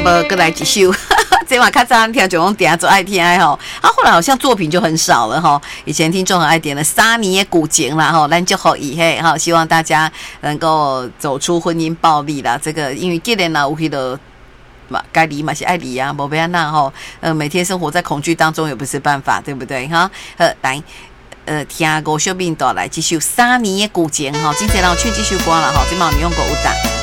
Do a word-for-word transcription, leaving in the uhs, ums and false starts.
无过来一首，这嘛较早听就讲点做爱听吼，啊后来好像作品就很少了哈。以前听众很爱点的沙尼的古琴啦哈，咱就好以嘿哈，希望大家能够走出婚姻暴力啦。这个因为既然啦有迄个嘛该离嘛是爱离啊，无别那吼，呃每天生活在恐惧当中也不是办法，对不对哈？呃来。呃，听五小频道来这首三年的古琴哈，今天让我去这首歌了哈，今晚你用过有打。